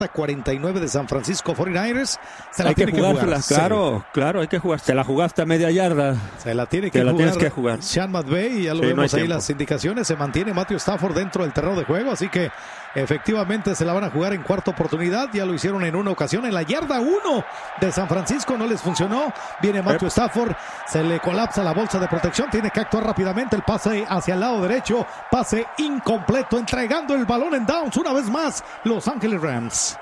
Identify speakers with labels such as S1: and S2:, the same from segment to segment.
S1: 49 de San Francisco 49ers. Se la
S2: hay
S1: tiene
S2: que jugársela,
S1: jugar.
S2: claro, hay que jugar. Se la jugaste a media yarda.
S1: Se la tiene
S2: Te
S1: que
S2: la
S1: jugar.
S2: tienes que jugar.
S1: Sean McVay, ya lo vemos ahí las indicaciones. Se mantiene Matthew Stafford dentro del terreno de juego, así que efectivamente se la van a jugar en cuarta oportunidad. Ya lo hicieron en una ocasión en la yarda 1 de San Francisco, no les funcionó. Viene Matthew Stafford, se le colapsa la bolsa de protección, tiene que actuar rápidamente. El pase hacia el lado derecho, pase incompleto, entregando el balón en downs una vez más Los Ángeles Rams.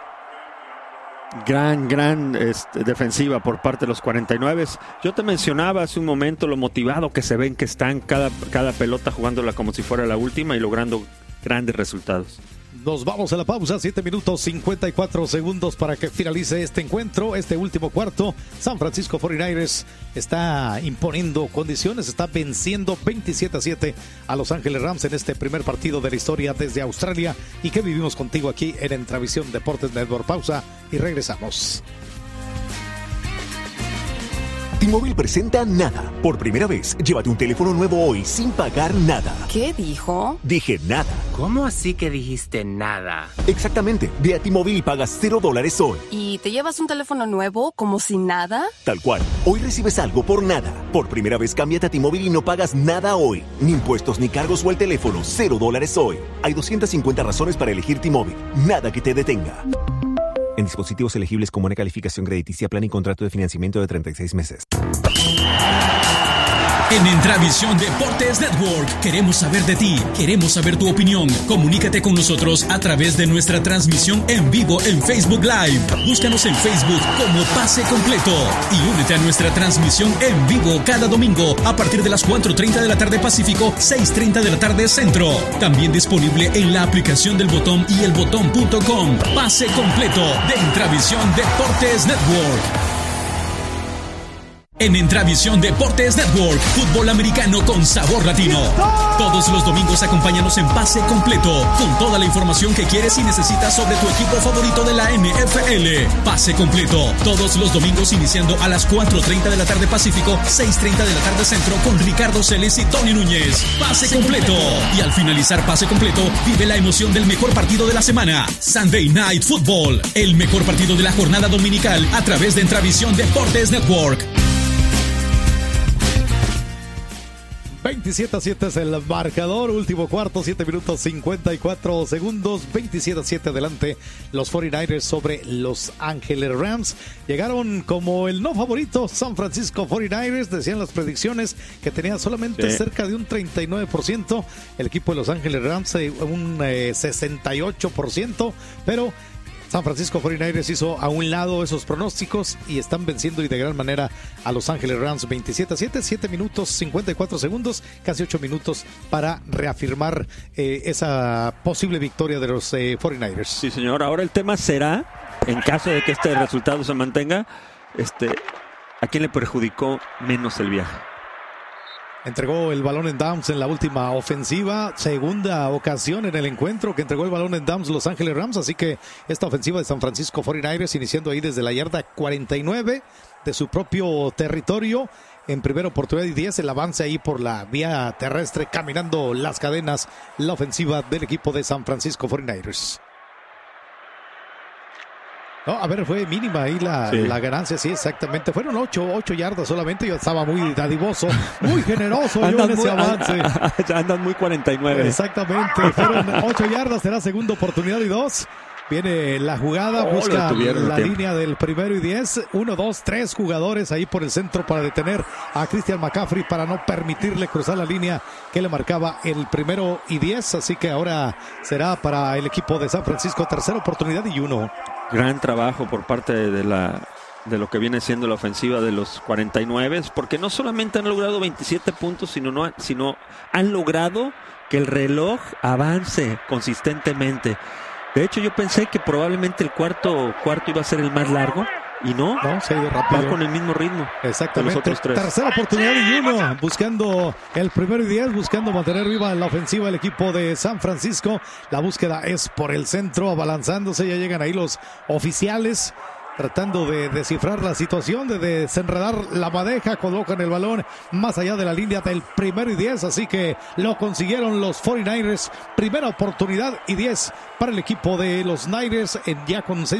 S2: Gran defensiva por parte de los 49. Yo te mencionaba hace un momento lo motivado que se ven que están cada pelota jugándola como si fuera la última y logrando grandes resultados.
S1: Nos vamos a la pausa, 7 minutos 54 segundos para que finalice este encuentro, este último cuarto. San Francisco 49ers está imponiendo condiciones, está venciendo 27-7 a Los Ángeles Rams en este primer partido de la historia desde Australia y que vivimos contigo aquí en Entravisión Deportes Network. Pausa y regresamos.
S3: T-Mobile presenta Nada. Por primera vez, llévate un teléfono nuevo hoy sin pagar nada.
S4: ¿Qué dijo?
S3: Dije nada.
S5: ¿Cómo así que dijiste nada?
S3: Exactamente. Ve a T-Mobile y pagas $0 hoy.
S4: ¿Y te llevas un teléfono nuevo como si nada?
S3: Tal cual. Hoy recibes algo por nada. Por primera vez, cámbiate a T-Mobile y no pagas nada hoy. Ni impuestos, ni cargos o el teléfono. $0 hoy. Hay 250 razones para elegir T-Mobile. Nada que te detenga. En dispositivos elegibles con buena calificación crediticia, plan y contrato de financiamiento de 36 meses.
S6: En Entravisión Deportes Network queremos saber de ti, queremos saber tu opinión. Comunícate con nosotros a través de nuestra transmisión en vivo en Facebook Live. Búscanos en Facebook como Pase Completo y únete a nuestra transmisión en vivo cada domingo a partir de las 4:30 de la tarde Pacífico, 6:30 de la tarde Centro. También disponible en la aplicación del Botón y elbotón.com. Pase Completo de Entravisión Deportes Network. En Entravisión Deportes Network, fútbol americano con sabor latino. Todos los domingos acompáñanos en Pase Completo, con toda la información que quieres y necesitas sobre tu equipo favorito de la NFL. Pase Completo, todos los domingos iniciando a las 4:30 de la tarde Pacífico, 6:30 de la tarde Centro, con Ricardo Celes y Tony Núñez. Pase Completo. Y al finalizar Pase Completo, vive la emoción del mejor partido de la semana. Sunday Night Football, el mejor partido de la jornada dominical a través de Entravisión Deportes Network.
S1: 27-7 es el marcador, último cuarto, 7 minutos 54 segundos, 27-7 adelante los 49ers sobre Los Ángeles Rams. Llegaron como el no favorito San Francisco 49ers, decían las predicciones que tenía solamente cerca de un 39%, el equipo de Los Ángeles Rams un 68%, pero San Francisco 49ers hizo a un lado esos pronósticos y están venciendo y de gran manera a Los Ángeles Rams 27-7, 7 minutos 54 segundos, casi 8 minutos para reafirmar esa posible victoria de los 49ers.
S2: Sí, señor. Ahora el tema será, en caso de que este resultado se mantenga, ¿a quién le perjudicó menos el viaje?
S1: Entregó el balón en downs en la última ofensiva, segunda ocasión en el encuentro que entregó el balón en downs Los Ángeles Rams, así que esta ofensiva de San Francisco 49ers iniciando ahí desde la yarda 49 de su propio territorio, en primera oportunidad y 10, el avance ahí por la vía terrestre, caminando las cadenas, la ofensiva del equipo de San Francisco 49ers. No, a ver, fue mínima ahí la ganancia, sí, exactamente. Fueron 8 yardas solamente. Yo estaba muy dadivoso, muy generoso yo en ese avance.
S2: Andan muy 49.
S1: Exactamente, fueron 8 yardas, será segunda oportunidad y 2. Viene la jugada, busca la línea del primero y 10. 1, 2, 3 jugadores ahí por el centro para detener a Christian McCaffrey para no permitirle cruzar la línea que le marcaba el primero y 10. Así que ahora será para el equipo de San Francisco tercera oportunidad y 1.
S2: Gran trabajo por parte de lo que viene siendo la ofensiva de los 49, porque no solamente han logrado 27 puntos, sino han logrado que el reloj avance consistentemente. De hecho, yo pensé que probablemente el cuarto iba a ser el más largo y no
S1: se ha ido rápido.
S2: Va con el mismo ritmo.
S1: Exactamente.
S2: De los otros 3.
S1: Tercera oportunidad y 1, buscando el primero y 10, buscando mantener viva la ofensiva el equipo de San Francisco. La búsqueda es por el centro, abalanzándose, ya llegan ahí los oficiales. tratando de descifrar la situación, de desenredar la madeja, colocan el balón más allá de la línea del 1º y 10, así que lo consiguieron los 49ers. Primera oportunidad y 10 para el equipo de los Niners, ya con